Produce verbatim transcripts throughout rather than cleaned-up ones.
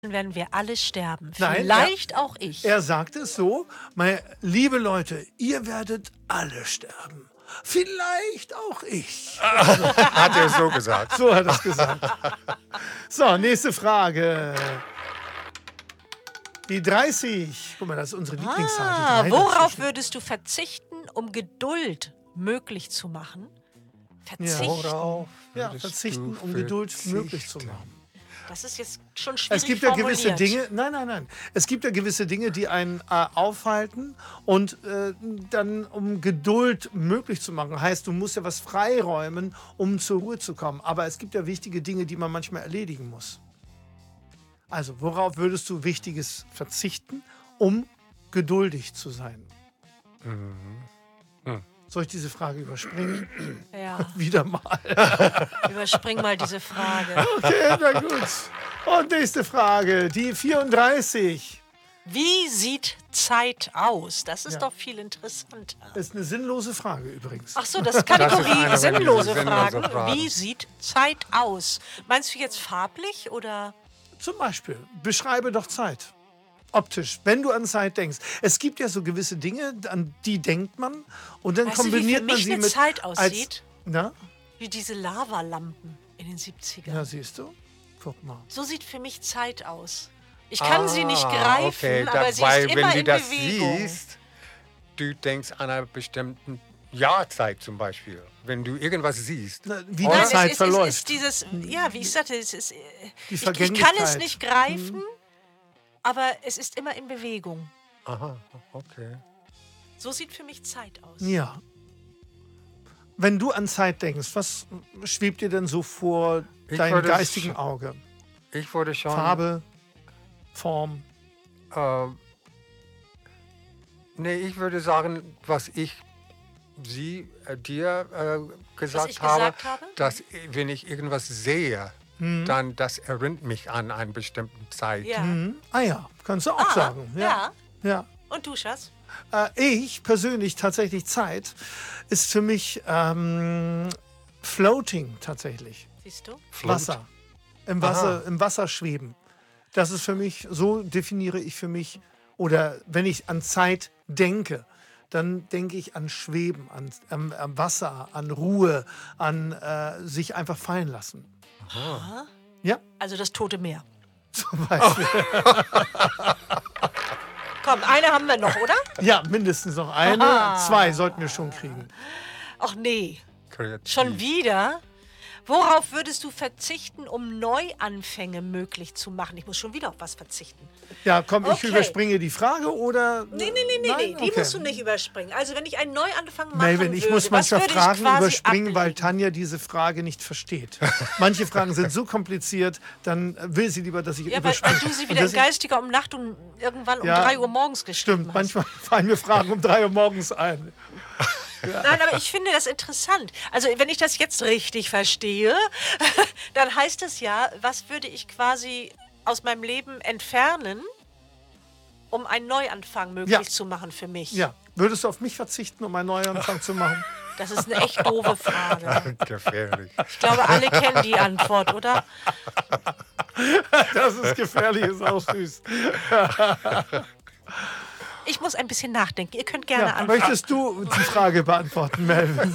werden wir alle sterben. Nein, Vielleicht er, auch ich. Er sagte es so, meine liebe Leute, ihr werdet alle sterben. Vielleicht auch ich. Hat er so gesagt. So hat er es gesagt. So, nächste Frage. Die dreißig. Guck mal, das ist unsere Lieblingszahl. Ah, die drei worauf dazwischen. würdest du verzichten, um Geduld möglich zu machen? Verzichten. Worauf Ja, würdest verzichten, du um Geduld verzichten? möglich zu machen. Das ist jetzt schon schwierig Es gibt ja gewisse formuliert. Dinge, nein, nein, nein. Es gibt ja gewisse Dinge, die einen äh, aufhalten und äh, dann, um Geduld möglich zu machen, heißt, du musst ja was freiräumen, um zur Ruhe zu kommen. Aber es gibt ja wichtige Dinge, die man manchmal erledigen muss. Also, worauf würdest du Wichtiges verzichten, um geduldig zu sein? Mhm. Hm. Soll ich diese Frage überspringen? Ja, Wieder mal. überspring mal diese Frage. Okay, na gut. Und nächste Frage, die vierunddreißig. Wie sieht Zeit aus? Das ist Ja. doch viel interessanter. Das ist eine sinnlose Frage übrigens. Ach so, das ist Kategorie Das ist eine sinnlose sinnlose Fragen. Frage. Wie sieht Zeit aus? Meinst du jetzt farblich oder? Zum Beispiel, beschreibe doch Zeit. Optisch, wenn du an Zeit denkst. Es gibt ja so gewisse Dinge, an die denkt man und dann Weißt du, wie kombiniert für man mich sie eine mit. Zeit als, aussieht? na? Wie diese Lavalampen in den siebzigern. Ja, siehst du? Guck mal. So sieht für mich Zeit aus. Ich kann sie nicht Ah, greifen, okay, aber da, sie weil, ist wenn immer du in das Bewegung. siehst, du denkst an einer bestimmten Jahrzeit zum Beispiel. Wenn du irgendwas siehst. Na, wie Oder? die Nein, Zeit es ist, verläuft. es ist dieses, ja, wie ich sagte, es ist, äh, Die ich, ich kann Vergänglichkeit. es nicht greifen, aber es ist immer in Bewegung. Aha, okay. So sieht für mich Zeit aus. Ja. Wenn du an Zeit denkst, was schwebt dir denn so vor Ich deinem würde geistigen sch- Auge? Ich würde schon. Farbe, Form. Äh, nee, ich würde sagen, was ich sie, äh, dir äh, gesagt, ich habe, gesagt habe? dass äh, wenn ich irgendwas sehe, dann das erinnert mich an eine bestimmte Zeit. Ja. Mhm. Ah ja, kannst du auch Ah, sagen. ja. ja. Und du, Schatz? Äh, ich persönlich tatsächlich Zeit ist für mich ähm, Floating tatsächlich. Siehst du? Float. Wasser. Im Wasser, Aha. im Wasser schweben. Das ist für mich, so definiere ich für mich, oder wenn ich an Zeit denke, dann denke ich an Schweben, an, am, am Wasser, an Ruhe, an äh, sich einfach fallen lassen. Ja, Also das Tote Meer. zum Beispiel. Komm, eine haben wir noch, oder? Ja, mindestens noch eine. Aha. Zwei sollten wir schon kriegen. Ach nee, Kreativ. schon wieder? Worauf würdest du verzichten, um Neuanfänge möglich zu machen? Ich muss schon wieder auf was verzichten. Ja, komm, ich Okay. überspringe die Frage oder. Nee, nee, nee, nee, Nein? nee. die Okay. musst du nicht überspringen. Also wenn ich einen Neuanfang machen Melvin, ich würde, muss was manchmal würde ich Fragen quasi überspringen, weil ablegen? Tanja diese Frage nicht versteht. Manche Fragen sind so kompliziert, dann will sie lieber, dass ich Ja, weil, weil überspringe. du sie Und wieder in das- geistiger Umnachtung irgendwann um Ja, drei Uhr morgens geschrieben Stimmt, hast. manchmal fallen mir Fragen um drei Uhr morgens ein. Nein, aber ich finde das interessant. Also wenn ich das jetzt richtig verstehe, dann heißt es ja, was würde ich quasi aus meinem Leben entfernen, um einen Neuanfang möglich Ja. zu machen für mich? Ja, würdest du auf mich verzichten, um einen Neuanfang zu machen? Das ist eine echt doofe Frage. Gefährlich. Ich glaube, alle kennen die Antwort, oder? Das ist gefährlich, ist auch süß. Ich muss ein bisschen nachdenken. Ihr könnt gerne Ja, anfangen. möchtest du die Frage beantworten, Melvin?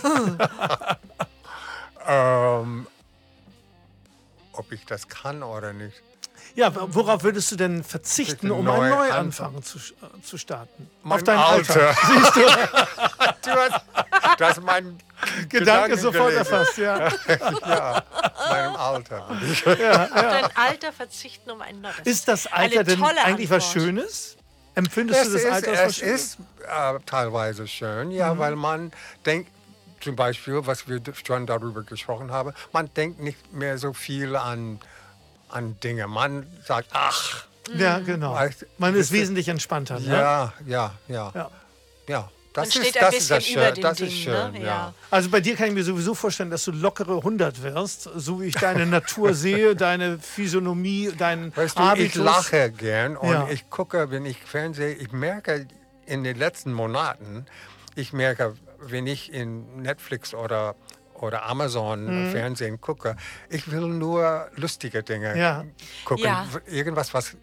Ähm, ob ich das kann oder nicht. Ja, worauf würdest du denn verzichten, um einen Neuanfang. Neuanfang zu, äh, zu starten? Mein Auf dein Alter. Siehst du? du hast, das ist mein Gedanke sofort gelesen. erfasst, ja. Ja, meinem Alter. Auf dein Alter verzichten, um einen Neuanfang. Ist das Eine Alter denn tolle eigentlich was Antwort. Schönes? Empfindest Es du das ist, Alter als was es Schönes? ist äh, teilweise schön, ja, weil man denkt, zum Beispiel, was wir schon darüber gesprochen haben, man denkt nicht mehr so viel an, an Dinge. Man sagt, ach, Ja, genau. Weißt- Man ist wisst ihr- wesentlich entspannter. Ne? ja, ja, ja, Ja. ja. Das Man steht ist, ein das bisschen ist das über schön, den das Dingen, ist schön, ne? ja. Ja. Also bei dir kann ich mir sowieso vorstellen, dass du lockere hundert wirst, so wie ich deine Natur sehe, deine Physiognomie, deinen Weißt du, Habitus. ich lache gern und Ja. ich gucke, wenn ich Fernseh, ich merke in den letzten Monaten, ich merke, wenn ich in Netflix oder, oder Amazon Fernsehen gucke, ich will nur lustige Dinge Ja. gucken. Ja. Irgendwas, was